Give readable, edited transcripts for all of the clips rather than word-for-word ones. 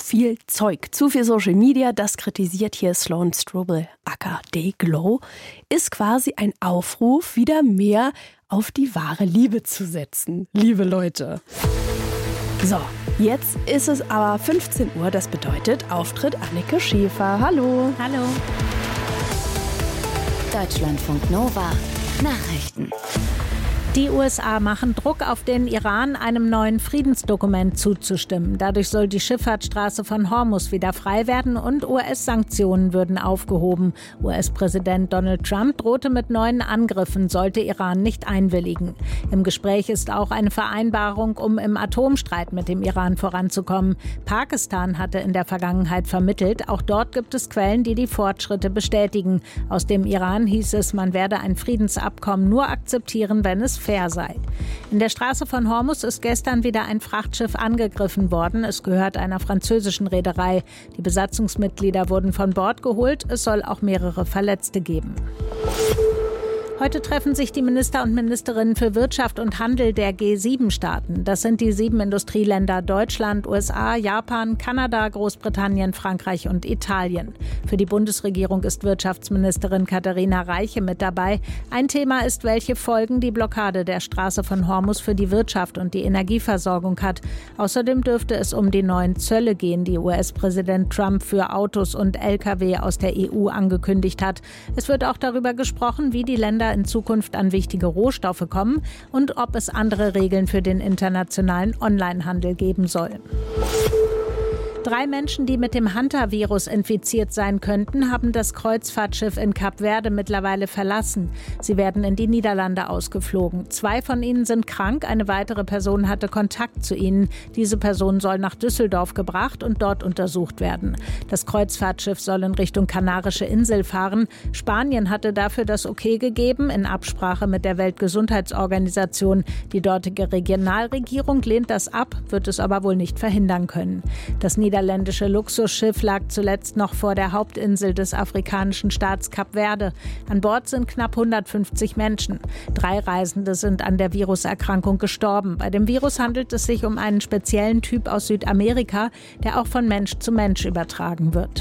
viel Zeug, zu viel Social Media, das kritisiert hier Sloan Strobel aka Dayglow, ist quasi ein Aufruf, wieder mehr auf die wahre Liebe zu setzen, liebe Leute. So, jetzt ist es aber 15 Uhr, das bedeutet Auftritt Anneke Schäfer. Hallo. Hallo. Deutschlandfunk Nova Nachrichten. Die USA machen Druck auf den Iran, einem neuen Friedensdokument zuzustimmen. Dadurch soll die Schifffahrtsstraße von Hormuz wieder frei werden und US-Sanktionen würden aufgehoben. US-Präsident Donald Trump drohte mit neuen Angriffen, sollte Iran nicht einwilligen. Im Gespräch ist auch eine Vereinbarung, um im Atomstreit mit dem Iran voranzukommen. Pakistan hatte in der Vergangenheit vermittelt. Auch dort gibt es Quellen, die die Fortschritte bestätigen. Aus dem Iran hieß es, man werde ein Friedensabkommen nur akzeptieren, wenn es fair sei. In der Straße von Hormuz ist gestern wieder ein Frachtschiff angegriffen worden. Es gehört einer französischen Reederei. Die Besatzungsmitglieder wurden von Bord geholt. Es soll auch mehrere Verletzte geben. Heute treffen sich die Minister und Ministerinnen für Wirtschaft und Handel der G7-Staaten. Das sind die 7 Industrieländer Deutschland, USA, Japan, Kanada, Großbritannien, Frankreich und Italien. Für die Bundesregierung ist Wirtschaftsministerin Katharina Reiche mit dabei. Ein Thema ist, welche Folgen die Blockade der Straße von Hormuz für die Wirtschaft und die Energieversorgung hat. Außerdem dürfte es um die neuen Zölle gehen, die US-Präsident Trump für Autos und Lkw aus der EU angekündigt hat. Es wird auch darüber gesprochen, wie die Länder in Zukunft an wichtige Rohstoffe kommen und ob es andere Regeln für den internationalen Onlinehandel geben soll. 3 Menschen, die mit dem Hunter-Virus infiziert sein könnten, haben das Kreuzfahrtschiff in Kap Verde mittlerweile verlassen. Sie werden in die Niederlande ausgeflogen. 2 von ihnen sind krank, eine weitere Person hatte Kontakt zu ihnen. Diese Person soll nach Düsseldorf gebracht und dort untersucht werden. Das Kreuzfahrtschiff soll in Richtung Kanarische Insel fahren. Spanien hatte dafür das Okay gegeben, in Absprache mit der Weltgesundheitsorganisation. Die dortige Regionalregierung lehnt das ab, wird es aber wohl nicht verhindern können. Das niederländische Luxusschiff lag zuletzt noch vor der Hauptinsel des afrikanischen Staats Kap Verde. An Bord sind knapp 150 Menschen. 3 Reisende sind an der Viruserkrankung gestorben. Bei dem Virus handelt es sich um einen speziellen Typ aus Südamerika, der auch von Mensch zu Mensch übertragen wird.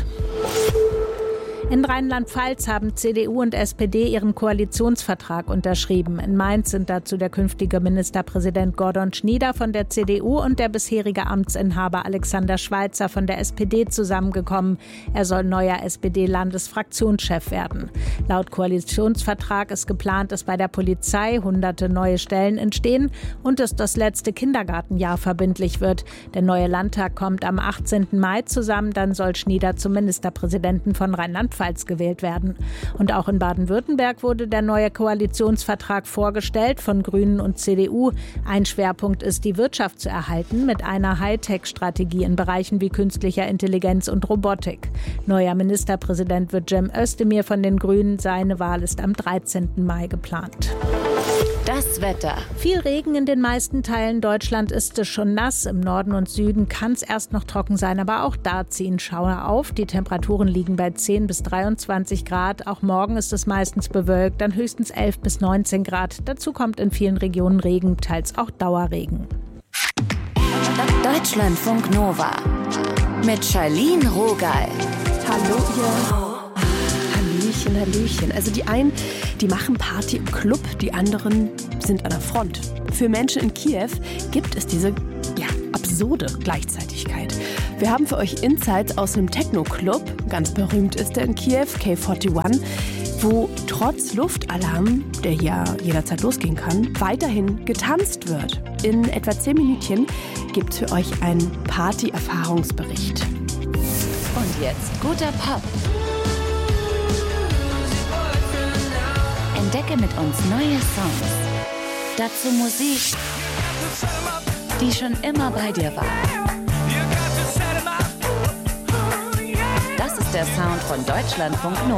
In Rheinland-Pfalz haben CDU und SPD ihren Koalitionsvertrag unterschrieben. In Mainz sind dazu der künftige Ministerpräsident Gordon Schnieder von der CDU und der bisherige Amtsinhaber Alexander Schweitzer von der SPD zusammengekommen. Er soll neuer SPD-Landesfraktionschef werden. Laut Koalitionsvertrag ist geplant, dass bei der Polizei hunderte neue Stellen entstehen und dass das letzte Kindergartenjahr verbindlich wird. Der neue Landtag kommt am 18. Mai zusammen, dann soll Schnieder zum Ministerpräsidenten von Rheinland-Pfalz gewählt werden. Und auch in Baden-Württemberg wurde der neue Koalitionsvertrag vorgestellt von Grünen und CDU. Ein Schwerpunkt ist, die Wirtschaft zu erhalten mit einer Hightech-Strategie in Bereichen wie künstlicher Intelligenz und Robotik. Neuer Ministerpräsident wird Cem Özdemir von den Grünen. Seine Wahl ist am 13. Mai geplant. Das Wetter. Viel Regen in den meisten Teilen Deutschland ist es schon nass. Im Norden und Süden kann es erst noch trocken sein, aber auch da ziehen Schauer auf. Die Temperaturen liegen bei 10 bis 23 Grad. Auch morgen ist es meistens bewölkt, dann höchstens 11 bis 19 Grad. Dazu kommt in vielen Regionen Regen, teils auch Dauerregen. Deutschlandfunk Nova mit Charlene Rogal. Hallo ihr. Hallöchen, Hallöchen. Also die einen, die machen Party im Club, die anderen sind an der Front. Für Menschen in Kiew gibt es diese absurde Gleichzeitigkeit. Wir haben für euch Insights aus einem Techno-Club, ganz berühmt ist der in Kiew, K41, wo trotz Luftalarm, der ja jederzeit losgehen kann, weiterhin getanzt wird. In etwa 10 Minütchen gibt es für euch einen Party-Erfahrungsbericht. Und jetzt guter Pop. Entdecke mit uns neue Songs. Dazu Musik, die schon immer bei dir war. Das ist der Sound von Deutschlandfunk Nova.